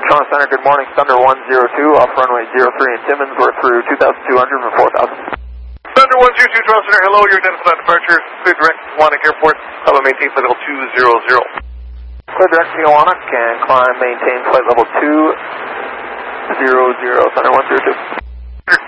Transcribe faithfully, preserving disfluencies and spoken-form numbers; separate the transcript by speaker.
Speaker 1: Toronto Center, good morning. Thunder one zero two, off runway zero three in Timmins. We're through two thousand two hundred and four thousand.
Speaker 2: Thunder one zero two, Toronto Center, hello, you're identified on departure. Clear direct to Swanwick Airport. Hello, maintain flight level two zero zero.
Speaker 1: Clear direct to Tijuana, can climb, maintain flight level two zero zero, Thunder one zero two.